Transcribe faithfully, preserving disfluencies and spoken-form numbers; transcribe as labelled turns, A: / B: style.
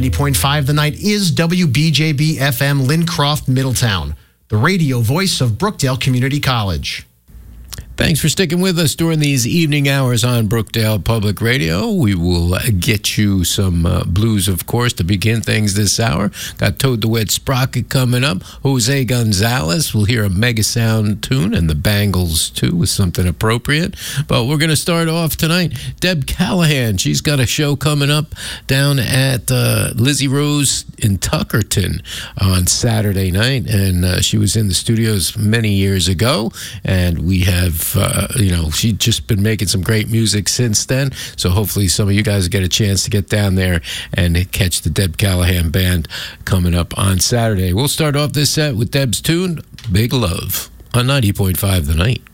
A: ninety point five The Night is W B J B F M Lincroft, Middletown, the radio voice of Brookdale Community College.
B: Thanks for sticking with us during these evening hours on Brookdale Public Radio. We will get you some uh, blues, of course, to begin things this hour. Got Toad the Wet Sprocket coming up. Jose Gonzalez. We'll hear a Mega Sound tune, and the Bangles, too, with something appropriate. But we're going to start off tonight. Deb Callahan, she's got a show coming up down at uh, Lizzie Rose in Tuckerton on Saturday night. And uh, she was in the studios many years ago, and we have Uh, you know, she's just been making some great music since then. So hopefully some of you guys get a chance to get down there and catch the Deb Callahan Band coming up on Saturday. We'll start off this set with Deb's tune, Big Love, on ninety point five The Night.